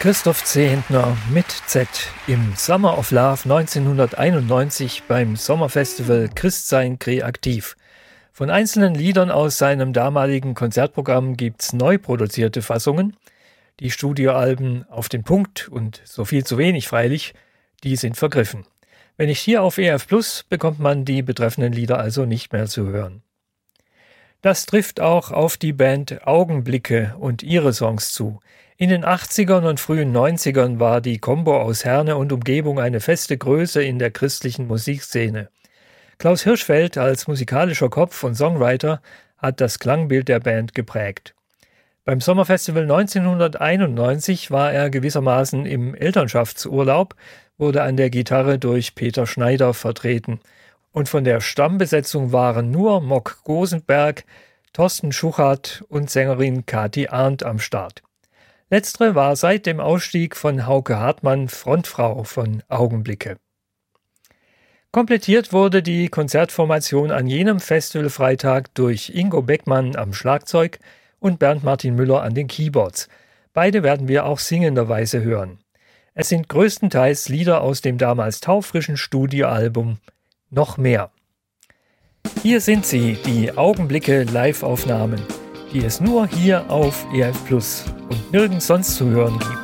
Christoph Zehentner mit Z im Summer of Love 1991 beim Sommerfestival Christsein Kreativ. Von einzelnen Liedern aus seinem damaligen Konzertprogramm gibt's neu produzierte Fassungen. Die Studioalben Auf den Punkt und So viel zu wenig freilich, die sind vergriffen. Wenn nicht hier auf ERF Plus, bekommt man die betreffenden Lieder also nicht mehr zu hören. Das trifft auch auf die Band Augenblicke und ihre Songs zu. In den 80ern und frühen 90ern war die Combo aus Herne und Umgebung eine feste Größe in der christlichen Musikszene. Klaus Hirschfeld als musikalischer Kopf und Songwriter hat das Klangbild der Band geprägt. Beim Sommerfestival 1991 war er gewissermaßen im Elternschaftsurlaub, wurde an der Gitarre durch Peter Schneider vertreten. Und von der Stammbesetzung waren nur Mock Gosenberg, Thorsten Schuchart und Sängerin Kathi Arndt am Start. Letztere war seit dem Ausstieg von Hauke Hartmann Frontfrau von Augenblicke. Komplettiert wurde die Konzertformation an jenem Festivalfreitag durch Ingo Beckmann am Schlagzeug und Bernd Martin Müller an den Keyboards. Beide werden wir auch singenderweise hören. Es sind größtenteils Lieder aus dem damals taufrischen Studioalbum Noch mehr. Hier sind sie, die Augenblicke Live-Aufnahmen, die es nur hier auf ERF Plus und nirgends sonst zu hören gibt.